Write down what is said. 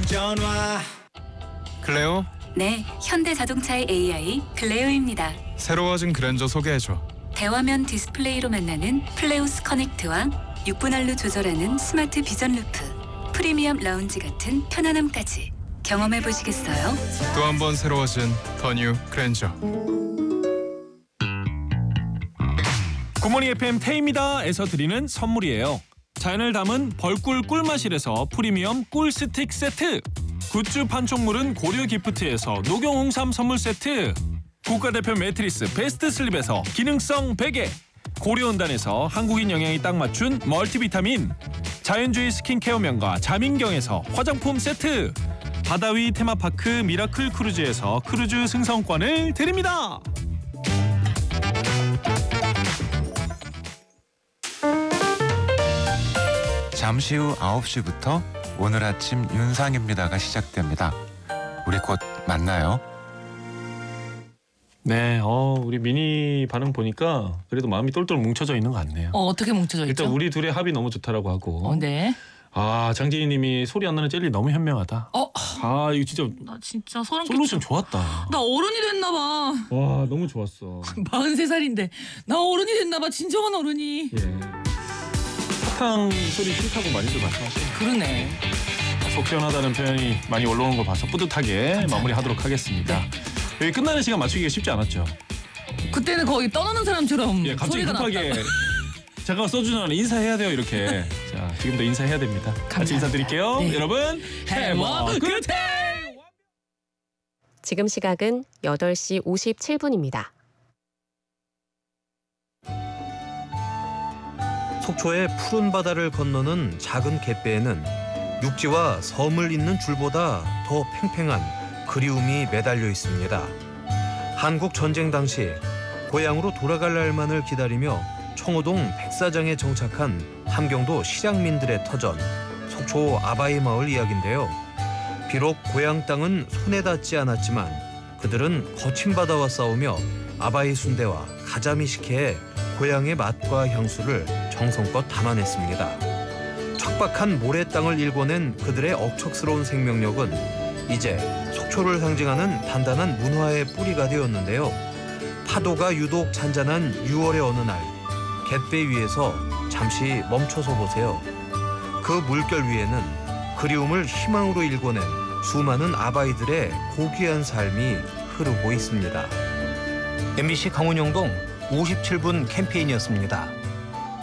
전화. 클레오? 네, 현대자동차의 AI 클레오입니다. 새로워진 그랜저 소개해줘. 대화면 디스플레이로 만나는 플레우스 커넥트와 6분할로 조절하는 스마트 비전 루프, 프리미엄 라운지 같은 편안함까지 경험해보시겠어요? 또 한 번 새로워진 더 뉴 그랜저. 굿모닝 FM 태입니다에서 드리는 선물이에요. 자연을 담은 벌꿀 꿀마실에서 프리미엄 꿀 스틱 세트, 굿즈 판촉물은 고려 기프트에서 녹용 홍삼 선물 세트, 국가대표 매트리스 베스트 슬립에서 기능성 베개, 고려온단에서 한국인 영양이 딱 맞춘 멀티비타민, 자연주의 스킨케어 명가 자민경에서 화장품 세트, 바다위 테마파크 미라클 크루즈에서 크루즈 승선권을 드립니다. 잠시 후 9시부터 오늘 아침 윤상입니다가 시작됩니다. 우리 곧 만나요. 네, 우리 미니 반응 보니까 그래도 마음이 똘똘 뭉쳐져 있는 것 같네요. 어떻게 뭉쳐져 있죠? 일단 우리 둘의 합이 너무 좋다라고 하고. 네. 아, 장진희님이 소리 안 나는 젤리 너무 현명하다. 아, 이거 진짜 나 진짜 소름 끼쳐. 솔루션 좋았다. 나 어른이 됐나 봐. 와, 너무 좋았어. 43살인데 나 어른이 됐나 봐. 진정한 어른이. 예. 사탕 소리 싫다고 많이들 말씀하시네요. 그러네. 속 시원하다는 표현이 많이 올라오는 걸 봐서 뿌듯하게 감사합니다. 마무리하도록 하겠습니다. 여기 끝나는 시간 맞추기가 쉽지 않았죠. 그때는 거의 떠나는 사람처럼 예, 갑자기 소리가 급하게 났다가. 잠깐만 써주는 인사해야 돼요 이렇게. 자, 지금도 인사해야 됩니다. 같이 인사드릴게요. 네. 여러분, Have a good day! 지금 시각은 8시 57분입니다. 속초의 푸른 바다를 건너는 작은 갯배에는 육지와 섬을 잇는 줄보다 더 팽팽한 그리움이 매달려 있습니다. 한국 전쟁 당시 고향으로 돌아갈 날만을 기다리며 청호동 백사장에 정착한 함경도 실향민들의 터전 속초 아바이 마을 이야기인데요. 비록 고향 땅은 손에 닿지 않았지만 그들은 거친 바다와 싸우며 아바이 순대와 가자미 식혜에 고향의 맛과 향수를 정성껏 담아냈습니다. 척박한 모래 땅을 일궈낸 그들의 억척스러운 생명력은 이제 속초를 상징하는 단단한 문화의 뿌리가 되었는데요. 파도가 유독 잔잔한 6월의 어느 날 갯배 위에서 잠시 멈춰서 보세요. 그 물결 위에는 그리움을 희망으로 일궈낸 수많은 아바이들의 고귀한 삶이 흐르고 있습니다. MBC 강원영동 57분 캠페인이었습니다.